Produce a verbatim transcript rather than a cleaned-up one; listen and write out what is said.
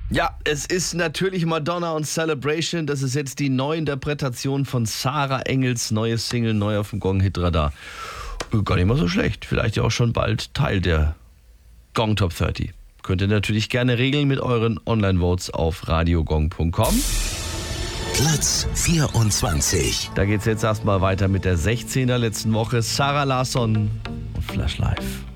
Ja, es ist natürlich Madonna und Celebration. Das ist jetzt die Neuinterpretation von Sarah Engels neues Single, neu auf dem Gong-Hitradar. Gar nicht mal so schlecht. Vielleicht ja auch schon bald Teil der Gong Top dreißig. Könnt ihr natürlich gerne regeln mit euren Online-Votes auf radiogong punkt com. Platz vierundzwanzig. Da geht's jetzt erstmal weiter mit der sechzehn der letzten Woche. Sarah Larsson und Flash Live.